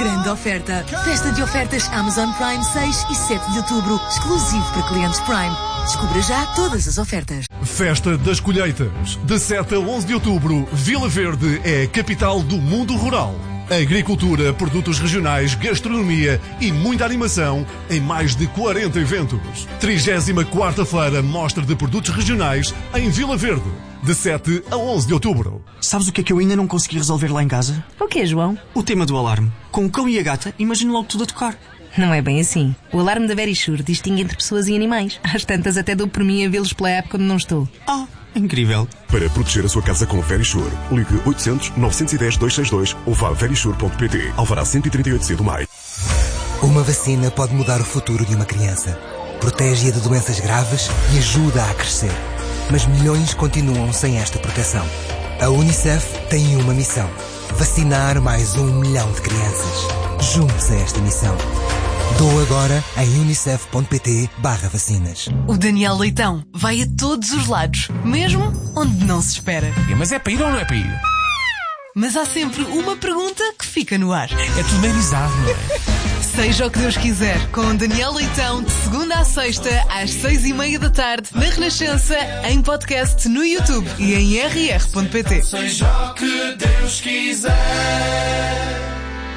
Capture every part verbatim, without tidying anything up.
grande oferta. Festa de ofertas Amazon Prime seis e sete de outubro, exclusivo para clientes Prime. Descubra já todas as ofertas. Festa das Colheitas. De sete a onze de outubro, Vila Verde é a capital do mundo rural. Agricultura, produtos regionais, gastronomia e muita animação em mais de quarenta eventos. trigésima quarta Feira Mostra de Produtos Regionais em Vila Verde, de sete a onze de outubro. Sabes o que é que eu ainda não consegui resolver lá em casa? O quê, João? O tema do alarme. Com o cão e a gata, imagino logo tudo a tocar. Não é bem assim. O alarme da Verisure distingue entre pessoas e animais. Às tantas até dou por mim a vê-los pela app quando não estou. Ah, incrível. Para proteger a sua casa com Verisure, ligue oitocentos, novecentos e dez, duzentos e sessenta e dois ou vá a verisure ponto pt. Alvará cento e trinta e oito C do Maio. Uma vacina pode mudar o futuro de uma criança. Protege-a de doenças graves e ajuda-a a crescer. Mas milhões continuam sem esta proteção. A Unicef tem uma missão: vacinar mais um milhão de crianças. Junte-se a esta missão. Doa agora em unicef ponto pt barra vacinas. O Daniel Leitão vai a todos os lados, mesmo onde não se espera. Mas é para ir ou não é para ir? Mas há sempre uma pergunta que fica no ar. É tudo bem bizarro, não é? Seja o que Deus quiser, com Daniel Leitão, de segunda à sexta, às seis e meia da tarde, na Renascença, em podcast no YouTube e em r r ponto pt. Seja o que Deus quiser.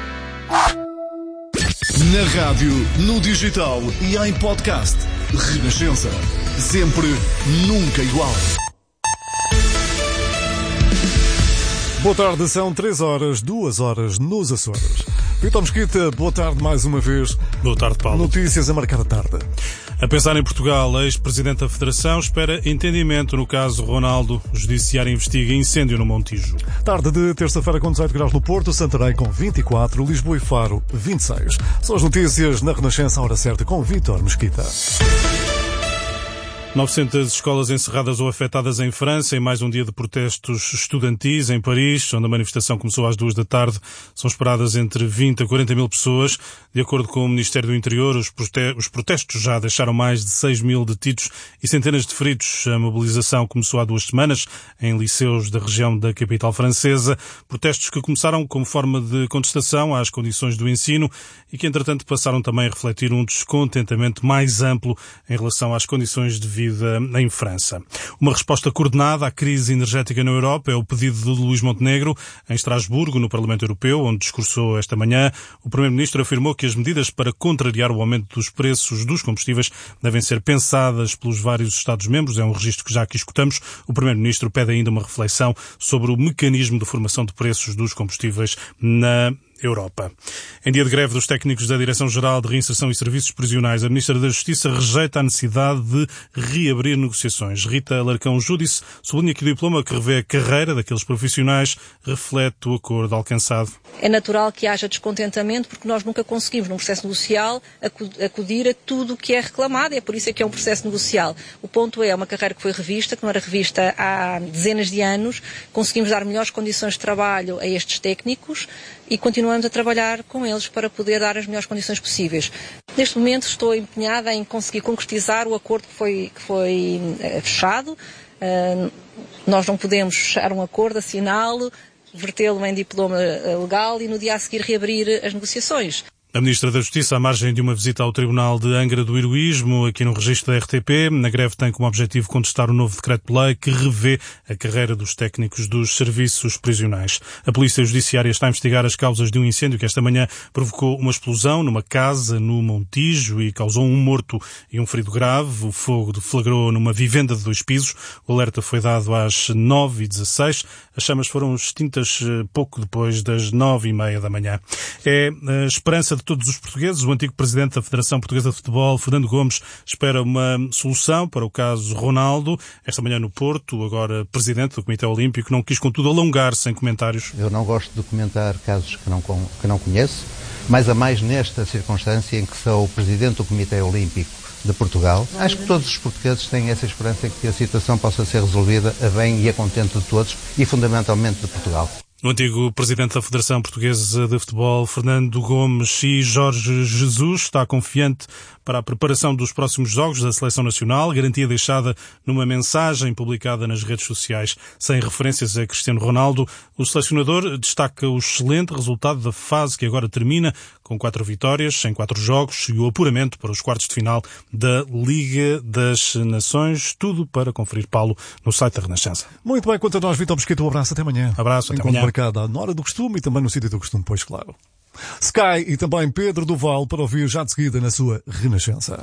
Na rádio, no digital e em podcast. Renascença. Sempre, nunca igual. Boa tarde, são três horas, duas horas nos Açores. Vitor Mesquita, boa tarde mais uma vez. Boa tarde, Paulo. Notícias a marcar a tarde. A pensar em Portugal, a ex-presidente da Federação espera entendimento no caso Ronaldo. O Judiciário investiga incêndio no Montijo. Tarde de terça-feira com dezoito graus no Porto, Santarém com vinte e quatro, Lisboa e Faro vinte e seis. São as notícias na Renascença, à hora certa, com Vitor Mesquita. novecentas escolas encerradas ou afetadas em França em mais um dia de protestos estudantis em Paris, onde a manifestação começou às duas da tarde. São esperadas entre vinte a quarenta mil pessoas. De acordo com o Ministério do Interior, os protestos já deixaram mais de seis mil detidos e centenas de feridos. A mobilização começou há duas semanas em liceus da região da capital francesa. Protestos que começaram como forma de contestação às condições do ensino e que, entretanto, passaram também a refletir um descontentamento mais amplo em relação às condições de vida em França. Uma resposta coordenada à crise energética na Europa é o pedido de Luís Montenegro em Estrasburgo, no Parlamento Europeu, onde discursou esta manhã. O Primeiro-Ministro afirmou que as medidas para contrariar o aumento dos preços dos combustíveis devem ser pensadas pelos vários Estados-membros. É um registro que já aqui escutamos. O Primeiro-Ministro pede ainda uma reflexão sobre o mecanismo de formação de preços dos combustíveis na Europa. Em dia de greve dos técnicos da Direção-Geral de Reinserção e Serviços Prisionais, a Ministra da Justiça rejeita a necessidade de reabrir negociações. Rita Larcão Júdice sublinha que o diploma que revê a carreira daqueles profissionais reflete o acordo alcançado. É natural que haja descontentamento porque nós nunca conseguimos, num processo negocial, acudir a tudo o que é reclamado. É por isso que é um processo negocial. O ponto é, é uma carreira que foi revista, que não era revista há dezenas de anos. Conseguimos dar melhores condições de trabalho a estes técnicos e continuamos a trabalhar com eles para poder dar as melhores condições possíveis. Neste momento estou empenhada em conseguir concretizar o acordo que foi, que foi uh, fechado. Uh, nós não podemos fechar um acordo, assiná-lo, vertê-lo em diploma uh, legal e no dia a seguir reabrir as negociações. A Ministra da Justiça, à margem de uma visita ao Tribunal de Angra do Heroísmo, aqui no registro da R T P, na greve tem como objetivo contestar o novo decreto-lei que revê a carreira dos técnicos dos serviços prisionais. A Polícia Judiciária está a investigar as causas de um incêndio que esta manhã provocou uma explosão numa casa no Montijo e causou um morto e um ferido grave. O fogo deflagrou numa vivenda de dois pisos. O alerta foi dado às nove e dezasseis. As chamas foram extintas pouco depois das nove e meia da manhã. É a esperança de todos os portugueses. O antigo presidente da Federação Portuguesa de Futebol, Fernando Gomes, espera uma solução para o caso Ronaldo. Esta manhã no Porto, agora presidente do Comitê Olímpico, não quis, contudo, alongar-se em comentários. Eu não gosto de comentar casos que não, que não conheço, mais a mais nesta circunstância em que sou o presidente do Comitê Olímpico de Portugal. Acho que todos os portugueses têm essa esperança em que a situação possa ser resolvida a bem e a contento de todos e fundamentalmente de Portugal. O antigo presidente da Federação Portuguesa de Futebol, Fernando Gomes, e Jorge Jesus está confiante para a preparação dos próximos jogos da Seleção Nacional, garantia deixada numa mensagem publicada nas redes sociais. Sem referências a Cristiano Ronaldo, o selecionador destaca o excelente resultado da fase que agora termina, com quatro vitórias em quatro jogos e o apuramento para os quartos de final da Liga das Nações. Tudo para conferir, Paulo, no site da Renascença. Muito bem, quanto a nós, Vitor Mosquito, um abraço, até amanhã. Abraço, até Encontro amanhã. marcado na hora do costume e também no sítio do costume, pois claro. Sky e também Pedro Duval para ouvir já de seguida na sua Renascença.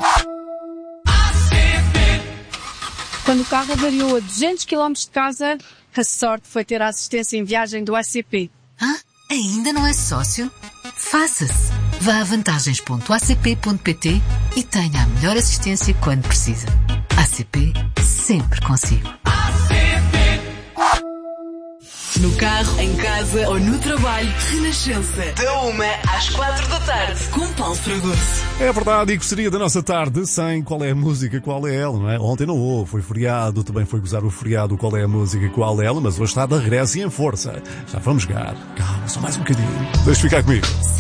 Quando o carro avariou a duzentos quilómetros de casa, a sorte foi ter a assistência em viagem do A C P. Ah, ainda não é sócio? Faça-se! Vá a vantagens ponto a c p ponto p t e tenha a melhor assistência quando precisa. A C P, sempre consigo. No carro, em casa ou no trabalho, Renascença. Da uma às quatro da tarde, com Paulo Fragoso. É verdade, e gostaria da nossa tarde sem qual é a música, qual é ela, não é? Ontem não houve, foi feriado, também foi gozar o feriado, qual é a música, qual é ela, mas hoje está de regresso e em força. Já vamos jogar. Calma, só mais um bocadinho. Deixa ficar comigo.